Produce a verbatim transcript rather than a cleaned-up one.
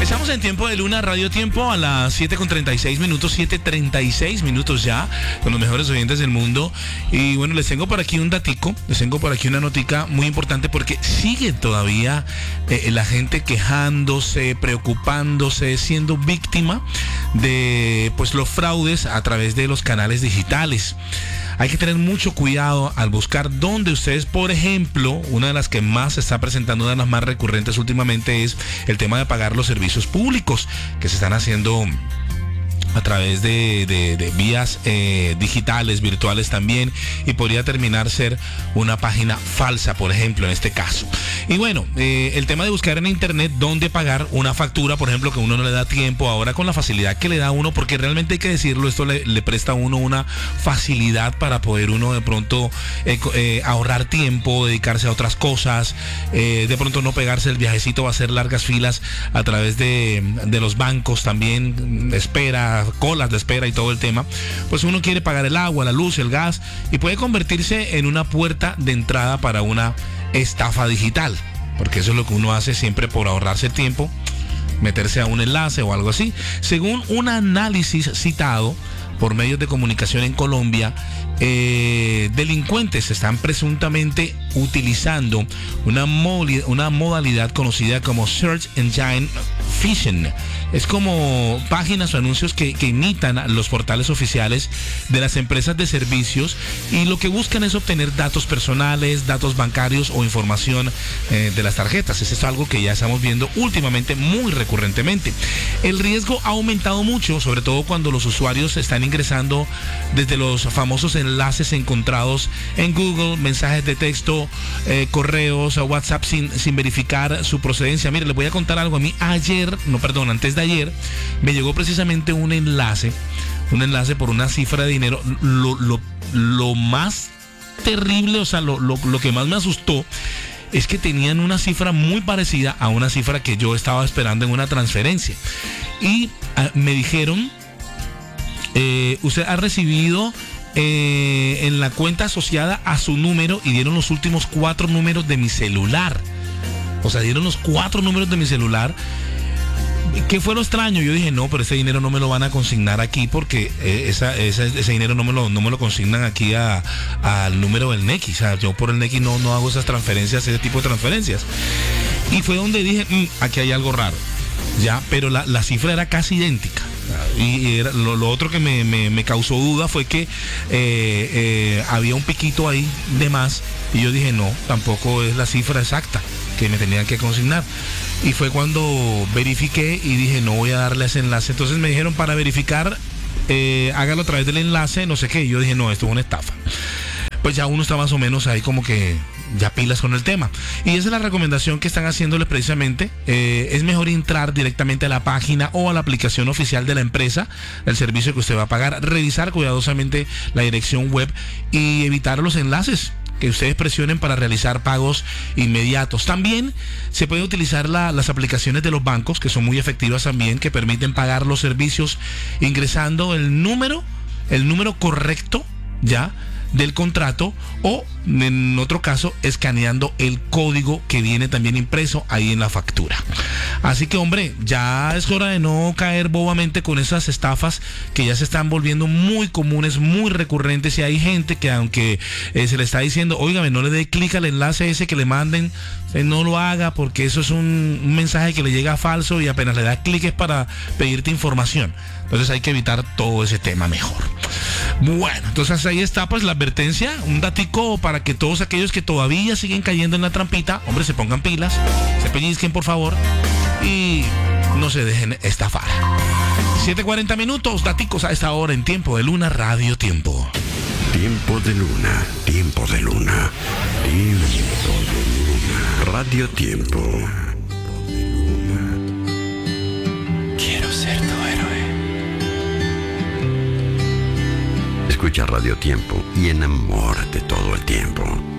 Estamos en Tiempo de Luna, Radio Tiempo, a las siete con treinta y seis minutos, siete treinta y seis minutos ya, con los mejores oyentes del mundo. Y bueno, les tengo por aquí un datico, les tengo por aquí una notica muy importante, porque sigue todavía eh, la gente quejándose, preocupándose, siendo víctima de pues los fraudes a través de los canales digitales. Hay que tener mucho cuidado al buscar dónde ustedes, por ejemplo, una de las que más se está presentando, una de las más recurrentes últimamente, es el tema de pagar los servicios públicos que se están haciendo a través de, de, de vías eh, digitales, virtuales también, y podría terminar ser una página falsa, por ejemplo, en este caso. Y bueno, eh, el tema de buscar en internet dónde pagar una factura, por ejemplo, que uno no le da tiempo, ahora con la facilidad que le da uno, porque realmente hay que decirlo, esto le, le presta a uno una facilidad para poder uno de pronto eh, eh, ahorrar tiempo, dedicarse a otras cosas, eh, de pronto no pegarse el viajecito, va a hacer largas filas a través de, de los bancos también, espera, colas de espera y todo el tema. Pues uno quiere pagar el agua, la luz, el gas, y puede convertirse en una puerta de entrada para una estafa digital, porque eso es lo que uno hace siempre por ahorrarse tiempo, meterse a un enlace o algo así. Según un análisis citado por medios de comunicación en Colombia, eh, delincuentes están presuntamente utilizando una, moli- una modalidad conocida como Search Engine Phishing. Es como páginas o anuncios que, que imitan los portales oficiales de las empresas de servicios, y lo que buscan es obtener datos personales, datos bancarios o información eh, de las tarjetas. Eso es algo que ya estamos viendo últimamente muy recurrentemente. El riesgo ha aumentado mucho, sobre todo cuando los usuarios están ingresando desde los famosos enlaces encontrados en Google, mensajes de texto, eh, correos, WhatsApp sin, sin verificar su procedencia. Mire, les voy a contar algo. A mí ayer, no, perdón, antes de ayer, me llegó precisamente un enlace, un enlace por una cifra de dinero. Lo, lo, lo más terrible, o sea, lo, lo, lo que más me asustó es que tenían una cifra muy parecida a una cifra que yo estaba esperando en una transferencia. Y uh, me dijeron, eh, usted ha recibido eh, en la cuenta asociada a su número, y dieron los últimos cuatro números de mi celular. O sea, dieron los cuatro números de mi celular. ¿Qué fue lo extraño? Yo dije, no, pero ese dinero no me lo van a consignar aquí, porque eh, esa, esa, ese dinero no me lo, no me lo consignan aquí a, al número del Nequi. O sea, yo por el Nequi no, no hago esas transferencias, ese tipo de transferencias. Y fue donde dije, mmm, aquí hay algo raro. Ya, pero la, la cifra era casi idéntica. Y era, lo, lo otro que me, me, me causó duda fue que eh, eh, había un piquito ahí de más, y yo dije, no, tampoco es la cifra exacta que me tenían que consignar. Y fue cuando verifiqué y dije, no voy a darle ese enlace. Entonces me dijeron, para verificar, eh, hágalo a través del enlace, no sé qué. Y yo dije, no, esto es una estafa. Pues ya uno está más o menos ahí como que ya pilas con el tema. Y esa es la recomendación que están haciéndoles precisamente. Eh, es mejor entrar directamente a la página o a la aplicación oficial de la empresa, el servicio que usted va a pagar, revisar cuidadosamente la dirección web y evitar los enlaces que ustedes presionen para realizar pagos inmediatos. También se puede utilizar la, las aplicaciones de los bancos, que son muy efectivas también, que permiten pagar los servicios ingresando el número, el número correcto, ya, del contrato, o en otro caso escaneando el código que viene también impreso ahí en la factura. Así que, hombre, ya es hora de no caer bobamente con esas estafas que ya se están volviendo muy comunes, muy recurrentes, y hay gente que, aunque eh, se le está diciendo, óigame, no le dé clic al enlace ese que le manden, eh, no lo haga, porque eso es un, un mensaje que le llega falso, y apenas le da clic es para pedirte información. Entonces hay que evitar todo ese tema mejor. Bueno, entonces ahí está pues la advertencia, un datico para que todos aquellos que todavía siguen cayendo en la trampita, hombre, se pongan pilas, se pellizquen por favor y no se dejen estafar. siete cuarenta minutos, daticos a esta hora en Tiempo de Luna, Radio Tiempo. Tiempo de Luna, Tiempo de Luna, Tiempo de Luna, Radio Tiempo. Quiero ser tu héroe. Escucha Radio Tiempo y enamórate todo el tiempo.